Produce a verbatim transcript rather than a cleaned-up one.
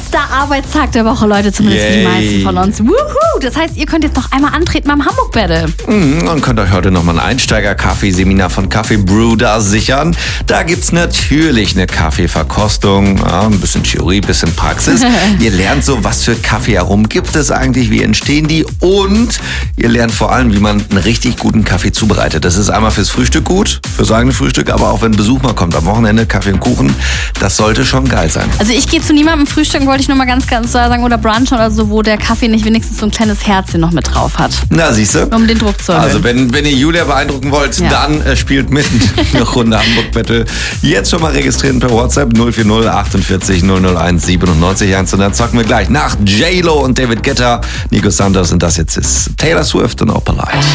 Letzter Arbeitstag der Woche, Leute, zumindest für die meisten von uns. Wuhu! Das heißt, ihr könnt jetzt noch einmal antreten beim Hamburg-Battle. Mhm, und könnt euch heute nochmal ein Einsteiger-Kaffeeseminar von Kaffee Brew da sichern. Da gibt's natürlich eine Kaffeeverkostung, ja, ein bisschen Theorie, ein bisschen Praxis. Ihr lernt so, was für Kaffeearomen gibt es eigentlich, wie entstehen die, und ihr lernt vor allem, wie man einen richtig guten Kaffee zubereitet. Das ist einmal fürs Frühstück gut, fürs eigene Frühstück, aber auch wenn Besuch mal kommt am Wochenende, Kaffee und Kuchen, das sollte schon geil sein. Also ich gehe zu niemandem frühstücken, wollte ich nur mal ganz ganz sagen, oder brunchen oder so, wo der Kaffee nicht wenigstens so ein kleines Herzchen noch mit drauf hat. Na, siehst du? Um den Druck zu erhöhen. Also wenn, wenn ihr Julia beeindrucken wollt, ja. dann äh, spielt mit eine Runde Hamburg-Battle. Jetzt schon mal registrieren per WhatsApp null vier null achtundvierzig null null eins siebenundneunzig eins, und dann zocken wir gleich nach J-Lo und David Guetta, Nico Santos, und das jetzt ist Taylor Swift und Opalite.